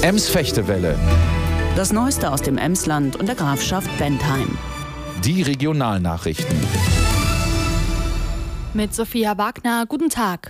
Ems-Fechtewelle. Das Neueste aus dem Emsland und der Grafschaft Bentheim. Die Regionalnachrichten. Mit Sophia Wagner, guten Tag.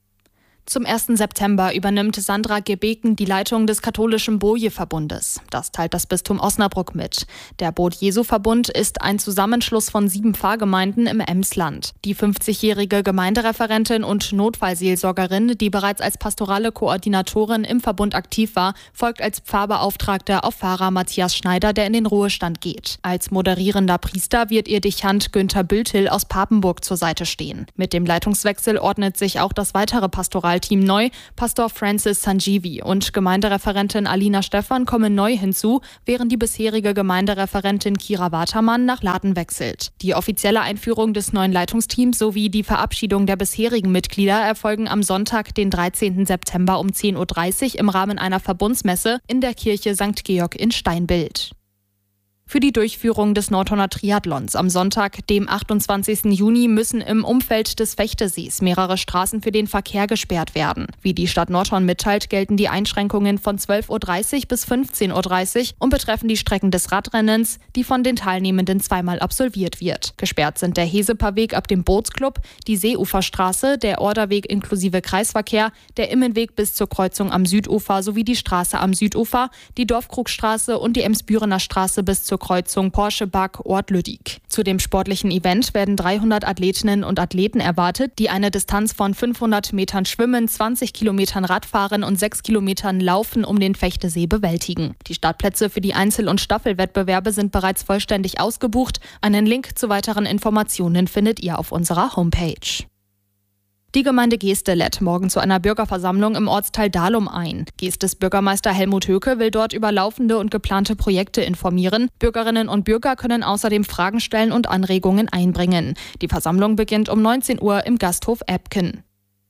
Zum 1. September übernimmt Sandra Gebeken die Leitung des katholischen Boje-Verbundes. Das teilt das Bistum Osnabrück mit. Der Boot-Jesu-Verbund ist ein Zusammenschluss von 7 Pfarrgemeinden im Emsland. Die 50-jährige Gemeindereferentin und Notfallseelsorgerin, die bereits als pastorale Koordinatorin im Verbund aktiv war, folgt als Pfarrbeauftragter auf Pfarrer Matthias Schneider, der in den Ruhestand geht. Als moderierender Priester wird ihr Dechant Günther Bültil aus Papenburg zur Seite stehen. Mit dem Leitungswechsel ordnet sich auch das weitere Pastoralteam neu. Pastor Francis Sanjeevi und Gemeindereferentin Alina Stephan kommen neu hinzu, während die bisherige Gemeindereferentin Kira Watermann nach Laden wechselt. Die offizielle Einführung des neuen Leitungsteams sowie die Verabschiedung der bisherigen Mitglieder erfolgen am Sonntag, den 13. September um 10.30 Uhr im Rahmen einer Verbundsmesse in der Kirche St. Georg in Steinbild. Für die Durchführung des Nordhorner Triathlons am Sonntag, dem 28. Juni, müssen im Umfeld des Fechtesees mehrere Straßen für den Verkehr gesperrt werden. Wie die Stadt Nordhorn mitteilt, gelten die Einschränkungen von 12.30 Uhr bis 15.30 Uhr und betreffen die Strecken des Radrennens, die von den Teilnehmenden zweimal absolviert wird. Gesperrt sind der Heseperweg ab dem Bootsclub, die Seeuferstraße, der Orderweg inklusive Kreisverkehr, der Immenweg bis zur Kreuzung am Südufer sowie die Straße am Südufer, die Dorfkrugstraße und die Emsbürener Straße bis zur Kreuzung Porscheback-Ort Lüddig. Zu dem sportlichen Event werden 300 Athletinnen und Athleten erwartet, die eine Distanz von 500 Metern Schwimmen, 20 Kilometern Radfahren und 6 Kilometern Laufen um den Fechtesee bewältigen. Die Startplätze für die Einzel- und Staffelwettbewerbe sind bereits vollständig ausgebucht. Einen Link zu weiteren Informationen findet ihr auf unserer Homepage. Die Gemeinde Geeste lädt morgen zu einer Bürgerversammlung im Ortsteil Dahlum ein. Geestes Bürgermeister Helmut Höke will dort über laufende und geplante Projekte informieren. Bürgerinnen und Bürger können außerdem Fragen stellen und Anregungen einbringen. Die Versammlung beginnt um 19 Uhr im Gasthof Ebken.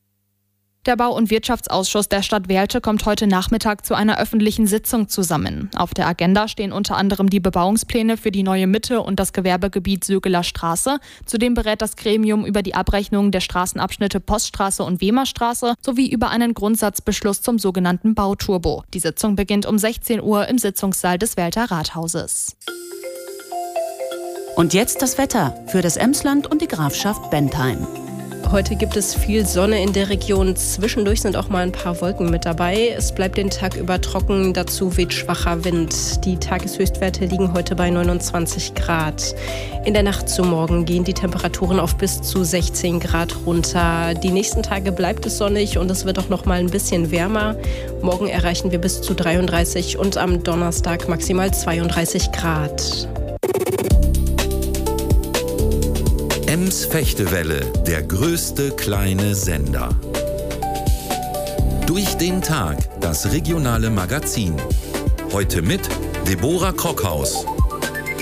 Der Bau- und Wirtschaftsausschuss der Stadt Werlte kommt heute Nachmittag zu einer öffentlichen Sitzung zusammen. Auf der Agenda stehen unter anderem die Bebauungspläne für die neue Mitte und das Gewerbegebiet Sögeler Straße. Zudem berät das Gremium über die Abrechnung der Straßenabschnitte Poststraße und Wehmerstraße sowie über einen Grundsatzbeschluss zum sogenannten Bauturbo. Die Sitzung beginnt um 16 Uhr im Sitzungssaal des Werter Rathauses. Und jetzt das Wetter für das Emsland und die Grafschaft Bentheim. Heute gibt es viel Sonne in der Region. Zwischendurch sind auch mal ein paar Wolken mit dabei. Es bleibt den Tag über trocken, dazu weht schwacher Wind. Die Tageshöchstwerte liegen heute bei 29 Grad. In der Nacht zu morgen gehen die Temperaturen auf bis zu 16 Grad runter. Die nächsten Tage bleibt es sonnig und es wird auch noch mal ein bisschen wärmer. Morgen erreichen wir bis zu 33 und am Donnerstag maximal 32 Grad. Ems-Fechtewelle, der größte kleine Sender. Durch den Tag, das regionale Magazin. Heute mit Deborah Krockhaus.